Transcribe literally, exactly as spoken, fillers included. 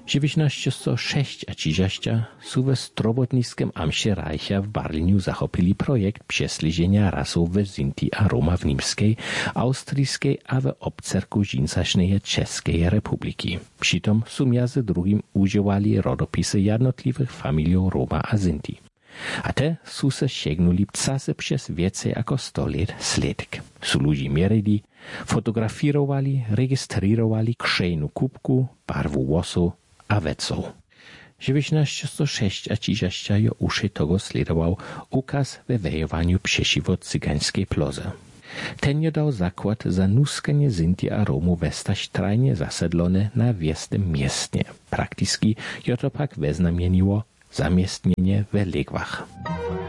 dziewiętnaście sześć a trzydzieści su we strobotniskim Amsie Reicha w Berlinie zachopili projekt przesliżenia rasów w Sinti a Roma w Niemskiej, Austrijskiej a w obcerku dżinsacznej Czeskiej Republiki. Przytom su między drugim używali rodopisy jednotliwych familiów Roma a Sinti. A te su se sięgnuli pcasy przez więcej jako sto lat sledek. Su ludzi mierili, fotografirowali, rejestrowali krzejnu kubku, barwu włosu a weców. dziewiętnaście sześć a trzydzieści jo uszy tego sledował ukaz we wejowaniu przeciwko cygańskiej ploze. Ten je dał zakład za nuskanie Sinti a Romu westać trajnie zasedlone na wiestym miestnie. Praktycznie jo to pak weznamieniło zamiestnienie w Legwach.